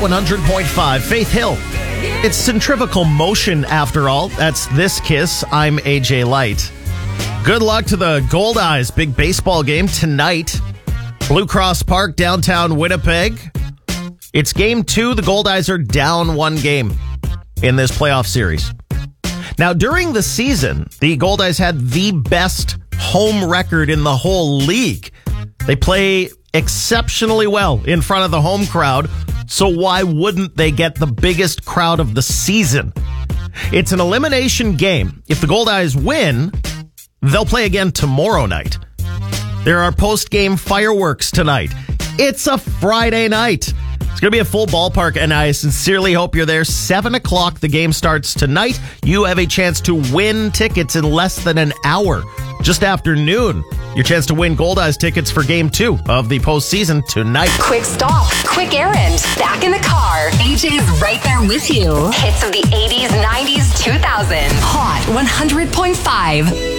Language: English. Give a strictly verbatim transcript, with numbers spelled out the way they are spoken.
one hundred point five, Faith Hill. It's centrifugal motion, after all. That's This Kiss. I'm A J Light. Good luck to the Gold Eyes big baseball game tonight. Blue Cross Park, downtown Winnipeg. It's game two. The Gold Eyes are down one game in this playoff series. Now, during the season, the Gold Eyes had the best home record in the whole league. They play exceptionally well in front of the home crowd, so why wouldn't they get the biggest crowd of the season? It's an elimination game. If the Gold Eyes win, they'll play again tomorrow night. There are post-game fireworks tonight. It's a Friday night. It's going to be a full ballpark, and I sincerely hope you're there. seven o'clock, the game starts tonight. You have a chance to win tickets in less than an hour. Just after noon, your chance to win Gold Eyes tickets for game two of the postseason tonight. Quick stop, quick errand, back in the car. A J's right there with you. Hits of the eighties, nineties, two thousands. Hot one hundred point five.